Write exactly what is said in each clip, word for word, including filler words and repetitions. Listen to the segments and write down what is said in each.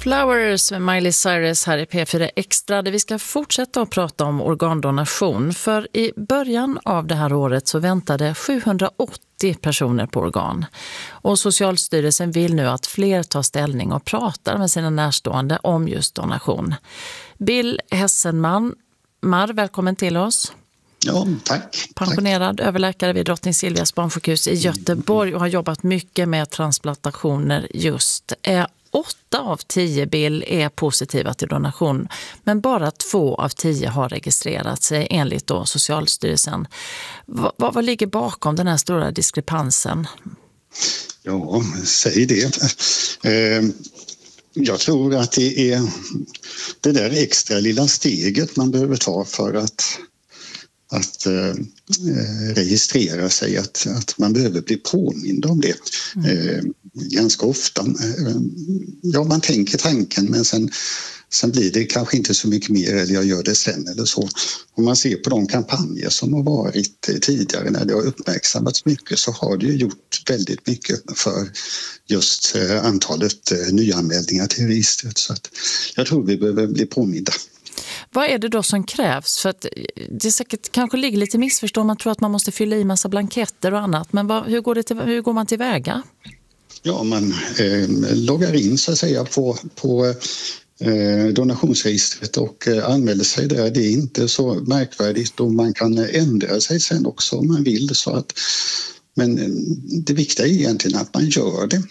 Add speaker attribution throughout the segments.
Speaker 1: Flowers med Miley Cyrus här i P fyra Extra, där vi ska fortsätta att prata om organdonation. För i början av det här året så väntade sjuhundraåttio personer på organ. Och Socialstyrelsen vill nu att fler tar ställning och pratar med sina närstående om just donation. Bill Hesselman, Mar, välkommen till oss.
Speaker 2: Ja, tack.
Speaker 1: Pensionerad tack. Överläkare vid Drottning Silvias barnsjukhus i Göteborg och har jobbat mycket med transplantationer just. Eh, åtta av tio Bill är positiva till donation, men bara två av tio har registrerat sig enligt då Socialstyrelsen. V- vad, vad ligger bakom den här stora diskrepansen?
Speaker 2: Ja, säg det. Eh, jag tror att det är det där extra lilla steget man behöver ta för att att eh, registrera sig, att, att man behöver bli påmind om det eh, ganska ofta. Eh, ja, man tänker tanken, men sen, sen blir det kanske inte så mycket mer, eller jag gör det sen eller så. Om man ser på de kampanjer som har varit tidigare när det har uppmärksammats mycket, så har det ju gjort väldigt mycket för just eh, antalet eh, nyanmälningar till registret. Så att jag tror vi behöver bli påminda.
Speaker 1: Vad är det då som krävs? För att det säkert kanske ligger lite missförstånd. Man tror att man måste fylla i massa blanketter och annat. Men vad, hur, går det till, hur går man tillväga?
Speaker 2: Ja, man eh, loggar in så att säga på, på eh, donationsregistret och eh, anmäler sig där. Det är inte så märkvärdigt och man kan ändra sig sen också om man vill. Så att, men det viktiga är egentligen att man gör det.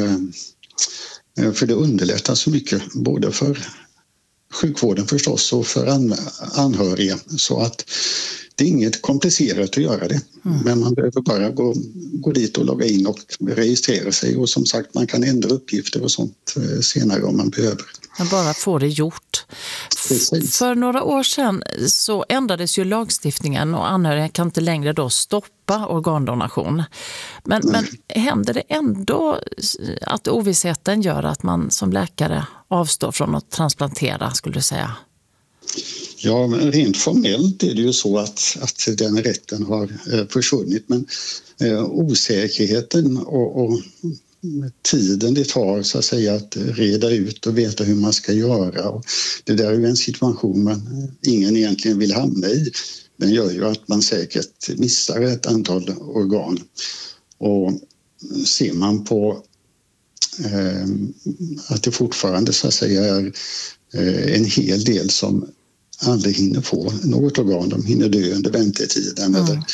Speaker 2: Eh, för det underlättar så mycket både för sjukvården förstås och för anhöriga, så att det är inget komplicerat att göra det. Mm. Men man behöver bara gå, gå dit och logga in och registrera sig, och som sagt man kan ändra uppgifter och sånt senare om man behöver.
Speaker 1: Man bara får det gjort. Precis. För några år sedan så ändrades ju lagstiftningen och anhöriga kan inte längre då stoppa organdonation. Men, men händer det ändå att ovissheten gör att man som läkare avstår från att transplantera, skulle du säga?
Speaker 2: Ja, men rent formellt är det ju så att, att den rätten har eh, försvunnit, men eh, osäkerheten och, och tiden det tar så att säga att reda ut och veta hur man ska göra, och det där är ju en situation man ingen egentligen vill hamna i. Den gör ju att man säkert missar ett antal organ, och ser man på eh, att det fortfarande så att säga är eh, en hel del som aldrig hinner få något organ, de hinner dö under väntetiden mm. eller,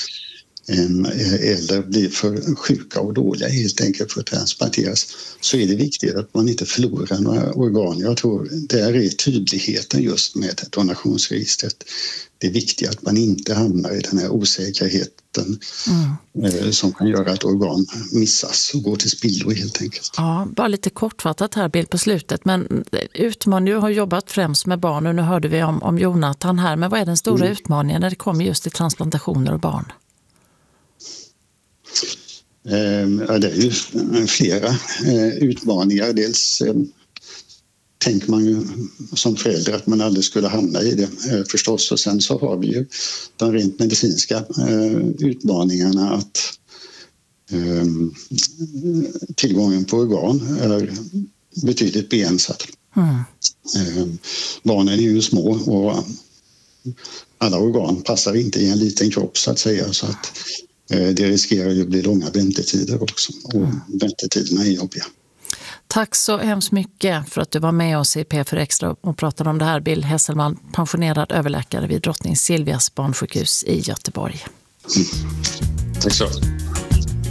Speaker 2: eller blir för sjuka och dåliga helt enkelt för att transplanteras, så är det viktigt att man inte förlorar några organ. Jag tror där är tydligheten just med donationsregistret. Det är viktigt att man inte hamnar i den här osäkerheten mm. som kan göra att organ missas och går till spillo helt enkelt.
Speaker 1: Ja, bara lite kortfattat här Bill på slutet, men utmaningen, du har jobbat främst med barn och nu hörde vi om, om Jonathan här, men vad är den stora mm. utmaningen när det kommer just till transplantationer och barn?
Speaker 2: Ja, det är ju flera utmaningar. Dels tänker man ju som förälder att man aldrig skulle hamna i det förstås, och sen så har vi ju de rent medicinska utmaningarna att tillgången på organ är betydligt begränsad. Mm. Barnen är ju små och alla organ passar inte i en liten kropp så att säga, så att det riskerar ju att bli långa väntetider också, och mm. väntetiderna är jobbiga.
Speaker 1: Tack så hemskt mycket för att du var med oss i P fyra Extra och pratade om det här. Bill Hesselman, pensionerad överläkare vid Drottning Silvias barnsjukhus i Göteborg.
Speaker 2: Mm. Tack så.